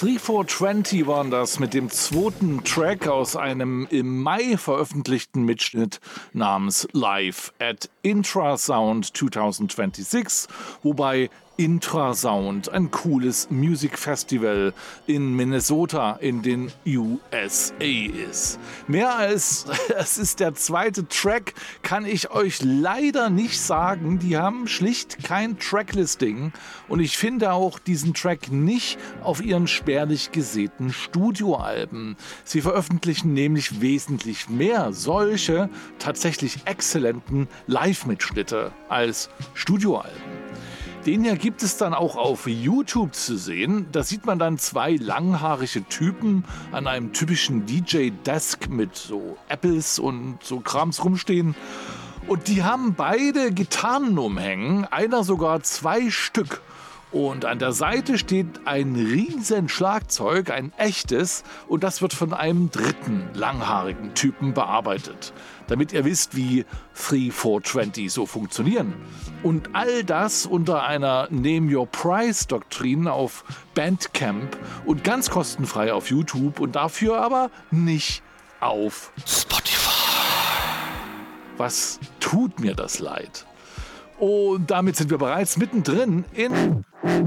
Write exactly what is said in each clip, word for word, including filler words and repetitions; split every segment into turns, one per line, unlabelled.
drei vier zwanzig waren das mit dem zweiten Track aus einem im Mai veröffentlichten Mitschnitt namens Live at Intrasound zwanzig sechsundzwanzig, wobei Intrasound ein cooles Music Festival in Minnesota in den U S A ist. Mehr als es ist der zweite Track, kann ich euch leider nicht sagen. Die haben schlicht kein Tracklisting und ich finde auch diesen Track nicht auf ihren spärlich gesäten Studioalben. Sie veröffentlichen nämlich wesentlich mehr solche tatsächlich exzellenten Live-Mitschnitte als Studioalben. Den hier gibt es dann auch auf YouTube zu sehen. Da sieht man dann zwei langhaarige Typen an einem typischen D J-Desk mit so Apples und so Krams rumstehen. Und die haben beide Gitarren umhängen, einer sogar zwei Stück. Und an der Seite steht ein riesen Schlagzeug, ein echtes, und das wird von einem dritten langhaarigen Typen bearbeitet. Damit ihr wisst, wie drei vier zwanzig so funktionieren. Und all das unter einer Name-Your-Price-Doktrin auf Bandcamp und ganz kostenfrei auf YouTube und dafür aber nicht auf Spotify. Was tut mir das leid? Und damit sind wir bereits mittendrin in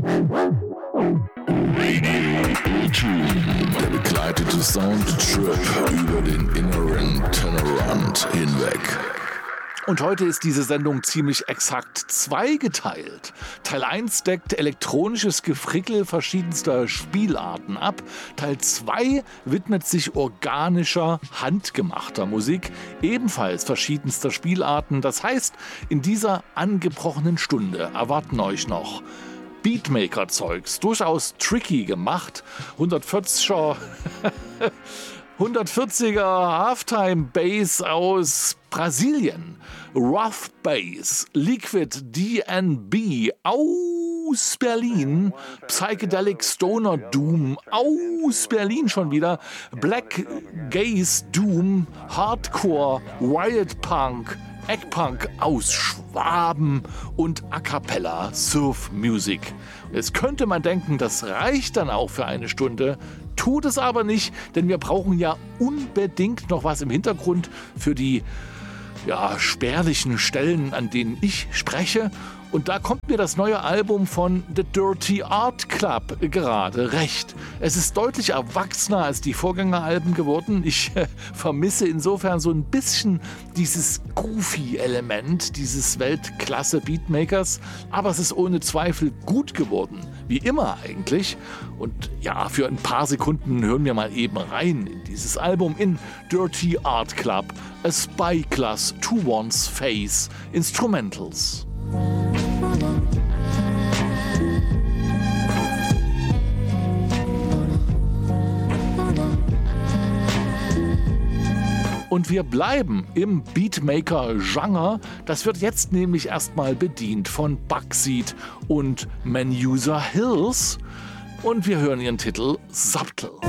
der begleitete Soundtrip über den inneren Tellerrand hinweg.
Und heute ist diese Sendung ziemlich exakt zweigeteilt. Teil eins deckt elektronisches Gefrickel verschiedenster Spielarten ab. Teil zwei widmet sich organischer, handgemachter Musik, ebenfalls verschiedenster Spielarten. Das heißt, in dieser angebrochenen Stunde erwarten euch noch Beatmaker-Zeugs, durchaus tricky gemacht, hundertvierziger hundertvierziger Halftime-Bass aus Brasilien, Rough Bass, Liquid D N B aus Berlin, Psychedelic Stoner Doom aus Berlin schon wieder, Black Gaze Doom, Hardcore, Riot Punk, Eggpunk aus Schwaben und A Cappella Surf Music. Jetzt könnte man denken, das reicht dann auch für eine Stunde, tut es aber nicht, denn wir brauchen ja unbedingt noch was im Hintergrund für die ja, spärlichen Stellen, an denen ich spreche. Und da kommt mir das neue Album von The Dirty Art Club gerade recht. Es ist deutlich erwachsener als die Vorgängeralben geworden. Ich äh, vermisse insofern so ein bisschen dieses Goofy-Element dieses Weltklasse-Beatmakers. Aber es ist ohne Zweifel gut geworden. Wie immer eigentlich. Und ja, für ein paar Sekunden hören wir mal eben rein in dieses Album in Dirty Art Club. A Spyglass to One's Face Instrumentals. Und wir bleiben im Beatmaker-Genre. Das wird jetzt nämlich erstmal bedient von Bugseed und Manuser Hills. Und wir hören ihren Titel Subtle.